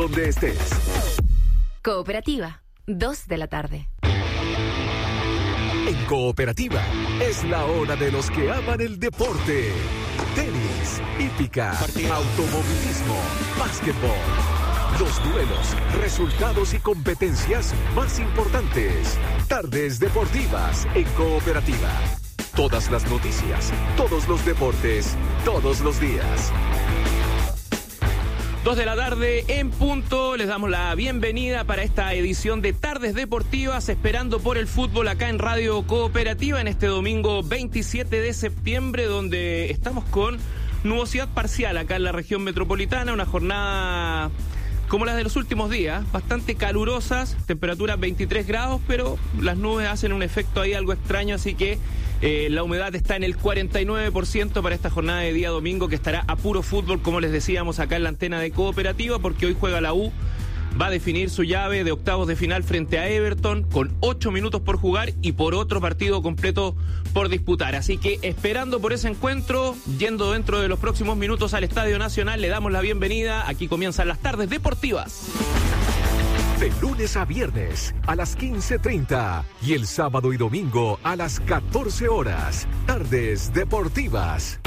donde estés. Cooperativa, 2 de la tarde. En Cooperativa es la hora de los que aman el deporte. Tenis, hípica, automovilismo, básquetbol. Los duelos, resultados y competencias más importantes. Tardes deportivas en Cooperativa. Todas las noticias, todos los deportes, todos los días. 2 de la tarde en punto, les damos la bienvenida para esta edición de Tardes Deportivas, esperando por el fútbol acá en Radio Cooperativa en este domingo 27 de septiembre, donde estamos con nubosidad parcial acá en la región metropolitana, una jornada como las de los últimos días, bastante calurosas, temperaturas 23 grados, pero las nubes hacen un efecto ahí algo extraño, así que la humedad está en el 49% para esta jornada de día domingo, que estará a puro fútbol, como les decíamos acá en la antena de Cooperativa, porque hoy juega la U, va a definir su llave de octavos de final frente a Everton, con 8 minutos por jugar y por otro partido completo por disputar. Así que esperando por ese encuentro, yendo dentro de los próximos minutos al Estadio Nacional, le damos la bienvenida. Aquí comienzan las Tardes Deportivas. De lunes a viernes a las 15:30 y el sábado y domingo a las 14 horas. Tardes Deportivas.